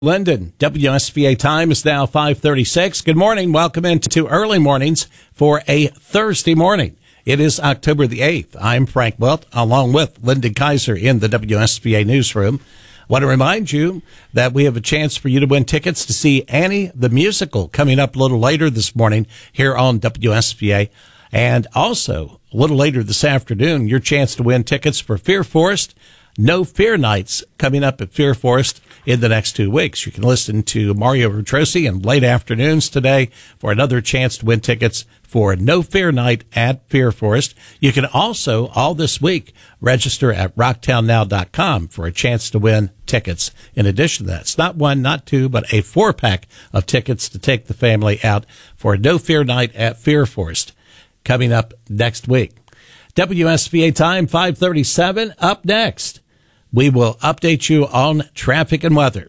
Linden, WSVA time is now 5:36. Good morning. Welcome into Early Mornings for a Thursday morning. It is October the 8th. I'm Frank Wilt, along with Lyndon Kaiser in the WSVA newsroom. I want to remind you that we have a chance for you to win tickets to see Annie the Musical coming up a little later this morning here on WSVA. And also, a little later this afternoon, your chance to win tickets for Fear Forest No Fear Nights coming up at Fear Forest in the next 2 weeks. You can listen to Mario Rotrosi in late afternoons today for another chance to win tickets for No Fear Night at Fear Forest. You can also, all this week, register at rocktownnow.com for a chance to win tickets. In addition to that, it's not one, not two, but a 4-pack of tickets to take the family out for No Fear Night at Fear Forest coming up next week. WSVA time, 5:37. Up next, we will update you on traffic and weather.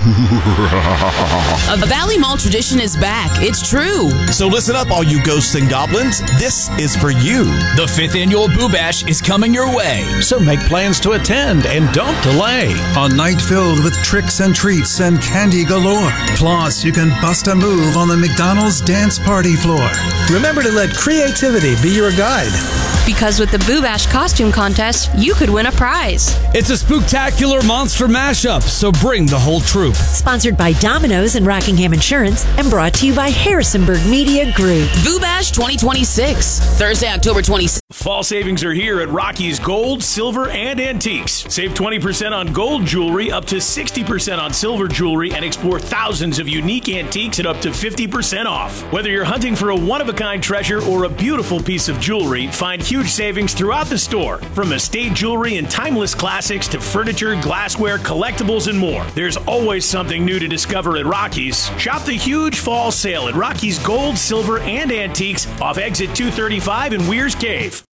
A Valley Mall tradition is back. It's true. So listen up, all you ghosts and goblins. This is for you. The 5th annual Boo Bash is coming your way. So make plans to attend and don't delay. A night filled with tricks and treats and candy galore. Plus, you can bust a move on the McDonald's dance party floor. Remember to let creativity be your guide. Because with the Boo Bash costume contest, you could win a prize. It's a spooktacular monster mashup, so bring the whole troop. Sponsored by Domino's and Rockingham Insurance, and brought to you by Harrisonburg Media Group. Boo Bash 2026, Thursday, October 26th. Fall savings are here at Rocky's Gold, Silver, and Antiques. Save 20% on gold jewelry, up to 60% on silver jewelry, and explore thousands of unique antiques at up to 50% off. Whether you're hunting for a one-of-a-kind treasure or a beautiful piece of jewelry, find huge savings throughout the store. From estate jewelry and timeless classics to furniture, glassware, collectibles, and more. There's always something new to discover at Rocky's. Shop the huge fall sale at Rocky's Gold, Silver, and Antiques off exit 235 in Weir's Cave.